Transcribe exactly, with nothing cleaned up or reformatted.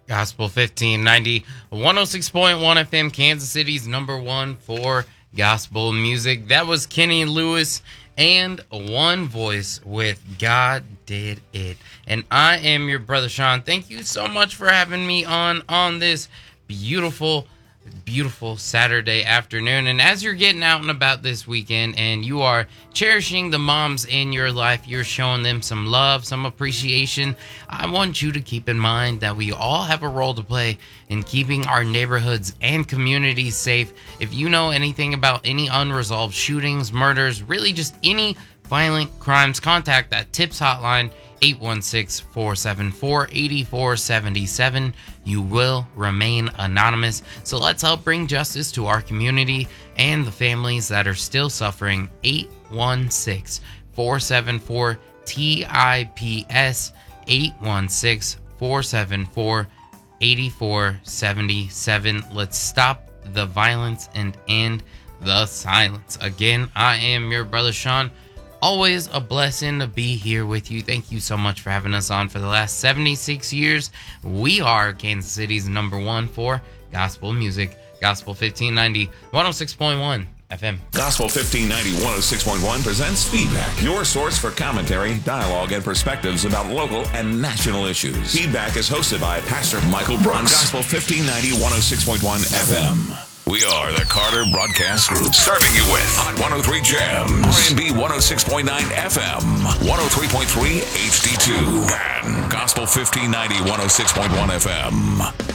Gospel fifteen ninety, one oh six point one F M, Kansas City's number one for gospel music. That was Kenny Lewis and One Voice with God Did It. And I am your brother Sean. Thank you so much for having me on on this beautiful beautiful Saturday afternoon. And as you're getting out and about this weekend and you are cherishing the moms in your life, you're showing them some love, some appreciation, I want you to keep in mind that we all have a role to play in keeping our neighborhoods and communities safe. If you know anything about any unresolved shootings, murders, really just any violent crimes, contact that TIPS hotline, eight one six, four seven four, eight four seven seven. You will remain anonymous. So let's help bring justice to our community and the families that are still suffering. eight one six, four seven four, T I P S, eight one six, four seven four, eight four seven seven. Let's stop the violence and end the silence. Again, I am your brother Sean. Always a blessing to be here with you. Thank you so much for having us on for the last seventy-six years. We are Kansas City's number one for gospel music. Gospel fifteen ninety, one oh six point one F M. Gospel fifteen ninety, one oh six point one presents Feedback, your source for commentary, dialogue, and perspectives about local and national issues. Feedback is hosted by Pastor Michael Brooks on Gospel fifteen ninety, one oh six point one F M. We are the Carter Broadcast Group, serving you with Hot one oh three Jams, R and B one oh six point nine F M, one oh three point three H D two, and Gospel fifteen ninety, one oh six point one F M.